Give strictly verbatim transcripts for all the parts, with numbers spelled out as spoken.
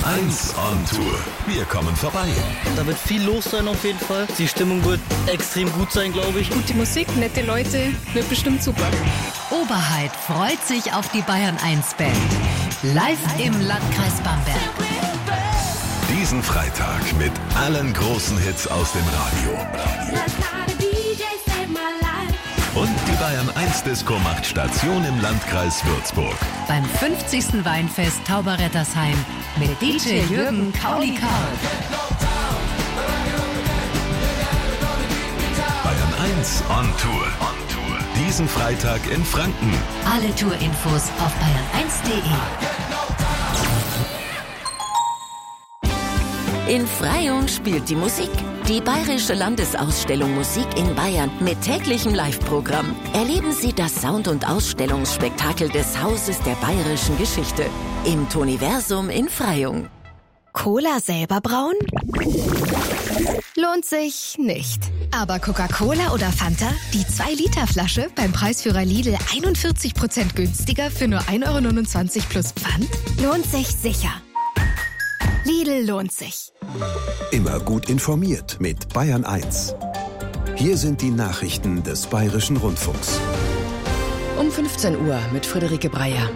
eins on Tour. Wir kommen vorbei. Da wird viel los sein auf jeden Fall. Die Stimmung wird extrem gut sein, glaube ich. Gute Musik, nette Leute, wird bestimmt super. Oberheit freut sich auf die Bayern eins Band. Live im Landkreis Bamberg. Diesen Freitag mit allen großen Hits aus dem Radio. Und die Bayern eins Disco macht Station im Landkreis Würzburg. Beim fünfzigsten Weinfest Tauberrettersheim mit D J Jürgen Kaulikau. Bayern eins on Tour. On Tour. Diesen Freitag in Franken. Alle Tourinfos auf bayern eins punkt de. In Freyung spielt die Musik. Die Bayerische Landesausstellung Musik in Bayern mit täglichem Live-Programm. Erleben Sie das Sound- und Ausstellungsspektakel des Hauses der bayerischen Geschichte im Toniversum in Freyung. Cola selber brauen? Lohnt sich nicht. Aber Coca-Cola oder Fanta? Die zwei Liter Flasche beim Preisführer Lidl einundvierzig Prozent günstiger für nur ein Euro neunundzwanzig plus Pfand? Lohnt sich sicher. Lidl lohnt sich. Immer gut informiert mit Bayern eins. Hier sind die Nachrichten des Bayerischen Rundfunks. Um fünfzehn Uhr mit Friederike Breyer.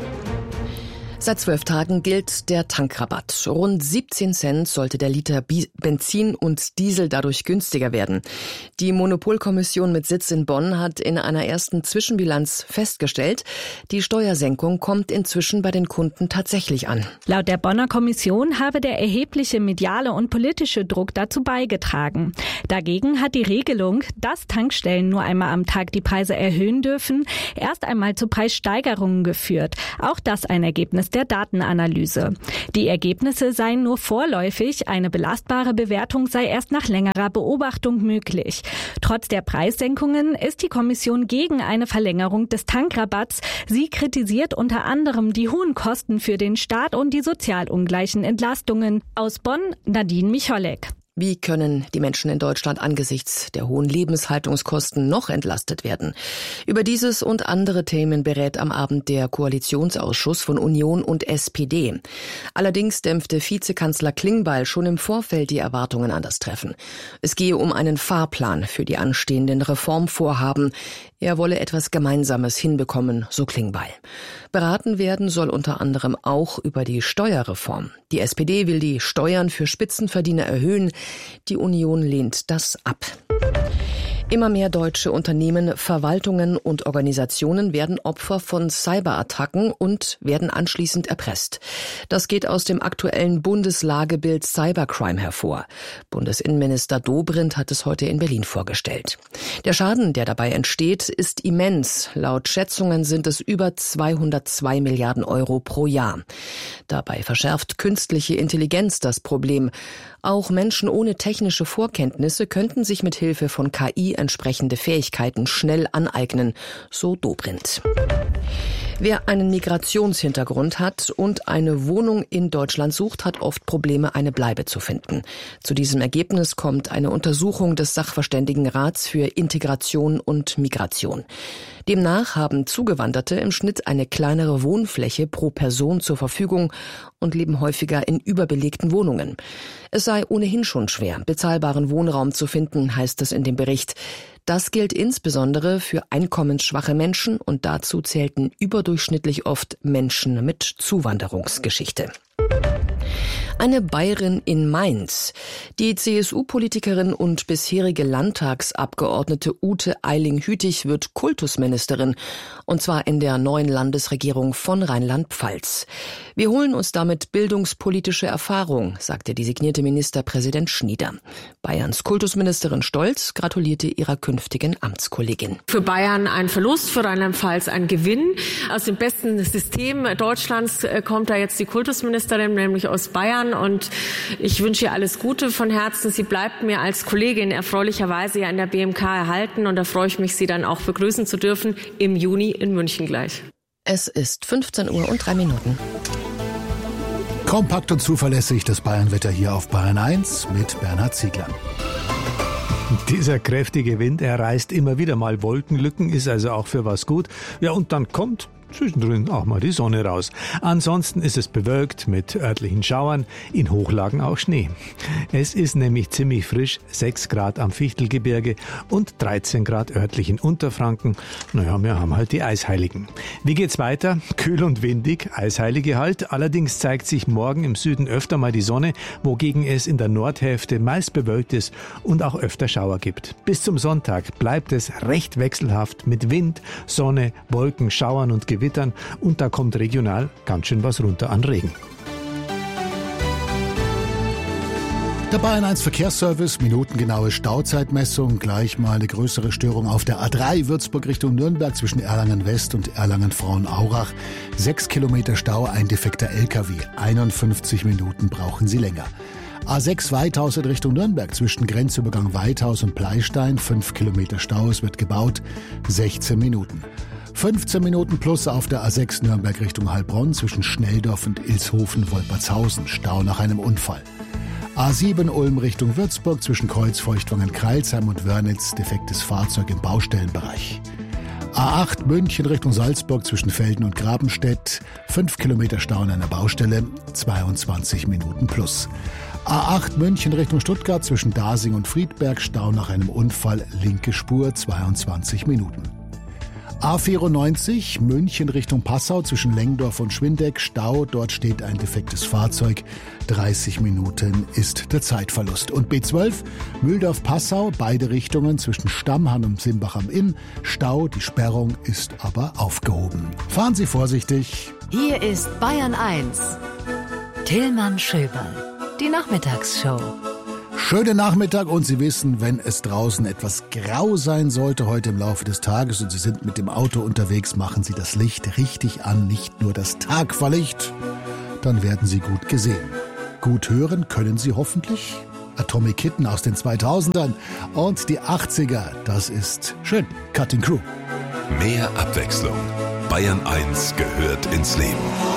Seit zwölf Tagen gilt der Tankrabatt. Rund siebzehn Cent sollte der Liter Benzin und Diesel dadurch günstiger werden. Die Monopolkommission mit Sitz in Bonn hat in einer ersten Zwischenbilanz festgestellt, die Steuersenkung kommt inzwischen bei den Kunden tatsächlich an. Laut der Bonner Kommission habe der erhebliche mediale und politische Druck dazu beigetragen. Dagegen hat die Regelung, dass Tankstellen nur einmal am Tag die Preise erhöhen dürfen, erst einmal zu Preissteigerungen geführt. Auch das ein Ergebnis der Datenanalyse. Die Ergebnisse seien nur vorläufig, eine belastbare Bewertung sei erst nach längerer Beobachtung möglich. Trotz der Preissenkungen ist die Kommission gegen eine Verlängerung des Tankrabatts. Sie kritisiert unter anderem die hohen Kosten für den Staat und die sozial ungleichen Entlastungen. Aus Bonn, Nadine Micholek. Wie können die Menschen in Deutschland angesichts der hohen Lebenshaltungskosten noch entlastet werden? Über dieses und andere Themen berät am Abend der Koalitionsausschuss von Union und S P D. Allerdings dämpfte Vizekanzler Klingbeil schon im Vorfeld die Erwartungen an das Treffen. Es gehe um einen Fahrplan für die anstehenden Reformvorhaben. Er wolle etwas Gemeinsames hinbekommen, so Klingbeil. Beraten werden soll unter anderem auch über die Steuerreform. Die S P D will die Steuern für Spitzenverdiener erhöhen. Die Union lehnt das ab. Immer mehr deutsche Unternehmen, Verwaltungen und Organisationen werden Opfer von Cyberattacken und werden anschließend erpresst. Das geht aus dem aktuellen Bundeslagebild Cybercrime hervor. Bundesinnenminister Dobrindt hat es heute in Berlin vorgestellt. Der Schaden, der dabei entsteht, ist immens. Laut Schätzungen sind es über zweihundertzwei Milliarden Euro pro Jahr. Dabei verschärft künstliche Intelligenz das Problem. Auch Menschen ohne technische Vorkenntnisse könnten sich mit Hilfe von K I entsprechende Fähigkeiten schnell aneignen, so Dobrindt. Wer einen Migrationshintergrund hat und eine Wohnung in Deutschland sucht, hat oft Probleme, eine Bleibe zu finden. Zu diesem Ergebnis kommt eine Untersuchung des Sachverständigenrats für Integration und Migration. Demnach haben Zugewanderte im Schnitt eine kleinere Wohnfläche pro Person zur Verfügung und leben häufiger in überbelegten Wohnungen. Es sei ohnehin schon schwer, bezahlbaren Wohnraum zu finden, heißt es in dem Bericht. Das gilt insbesondere für einkommensschwache Menschen und dazu zählten überdurchschnittlich oft Menschen mit Zuwanderungsgeschichte. Eine Bayerin in Mainz. Die C S U-Politikerin und bisherige Landtagsabgeordnete Ute Eiling-Hütig wird Kultusministerin, und zwar in der neuen Landesregierung von Rheinland-Pfalz. Wir holen uns damit bildungspolitische Erfahrung, sagte designierte Ministerpräsident Schnieder. Bayerns Kultusministerin Stolz gratulierte ihrer künftigen Amtskollegin. Für Bayern ein Verlust, für Rheinland-Pfalz ein Gewinn. Aus dem besten System Deutschlands kommt da jetzt die Kultusministerin, nämlich aus Bayern. Und ich wünsche ihr alles Gute von Herzen. Sie bleibt mir als Kollegin erfreulicherweise ja in der B M K erhalten. Und da freue ich mich, Sie dann auch begrüßen zu dürfen im Juni in München gleich. Es ist fünfzehn Uhr und drei Minuten. Kompakt und zuverlässig das Bayernwetter hier auf Bayern eins mit Bernhard Ziegler. Dieser kräftige Wind, er reißt immer wieder mal Wolkenlücken, ist also auch für was gut. Ja, und dann kommt zwischendrin auch mal die Sonne raus. Ansonsten ist es bewölkt mit örtlichen Schauern, in Hochlagen auch Schnee. Es ist nämlich ziemlich frisch, sechs Grad am Fichtelgebirge und dreizehn Grad örtlich in Unterfranken. Naja, wir haben halt die Eisheiligen. Wie geht's weiter? Kühl und windig, Eisheilige halt. Allerdings zeigt sich morgen im Süden öfter mal die Sonne, wogegen es in der Nordhälfte meist bewölkt ist und auch öfter Schauer gibt. Bis zum Sonntag bleibt es recht wechselhaft mit Wind, Sonne, Wolken, Schauern und Gewittern und da kommt regional ganz schön was runter an Regen. Der Bayern eins Verkehrsservice, minutengenaue Stauzeitmessung, gleich mal eine größere Störung auf der A drei Würzburg Richtung Nürnberg zwischen Erlangen West und Erlangen Frauenaurach. Sechs Kilometer Stau, ein defekter L K W. einundfünfzig Minuten brauchen Sie länger. A sechs Weithaus in Richtung Nürnberg zwischen Grenzübergang Weithaus und Pleistein. Fünf Kilometer Stau, es wird gebaut. sechzehn Minuten. fünfzehn Minuten plus auf der A sechs Nürnberg Richtung Heilbronn zwischen Schnelldorf und Ilshofen-Wolpertshausen. Stau nach einem Unfall. A sieben Ulm Richtung Würzburg zwischen Kreuzfeuchtwangen-Kreilsheim und Wörnitz. Defektes Fahrzeug im Baustellenbereich. A acht München Richtung Salzburg zwischen Velden und Grabenstedt. fünf Kilometer Stau an einer Baustelle. zweiundzwanzig Minuten plus. A acht München Richtung Stuttgart zwischen Dasing und Friedberg. Stau nach einem Unfall. Linke Spur. zweiundzwanzig Minuten. A vierundneunzig München Richtung Passau zwischen Lengdorf und Schwindeck. Stau, dort steht ein defektes Fahrzeug. dreißig Minuten ist der Zeitverlust. Und B zwölf Mühldorf-Passau, beide Richtungen zwischen Stammhahn und Simbach am Inn. Stau, die Sperrung ist aber aufgehoben. Fahren Sie vorsichtig. Hier ist Bayern eins. Tillmann Schöberl, die Nachmittagsshow. Schönen Nachmittag und Sie wissen, wenn es draußen etwas grau sein sollte heute im Laufe des Tages und Sie sind mit dem Auto unterwegs, machen Sie das Licht richtig an, nicht nur das Tagfahrlicht. Dann werden Sie gut gesehen. Gut hören können Sie hoffentlich Atomic Kitten aus den zweitausendern und die achtziger. Das ist schön. Cutting Crew. Mehr Abwechslung. Bayern eins gehört ins Leben.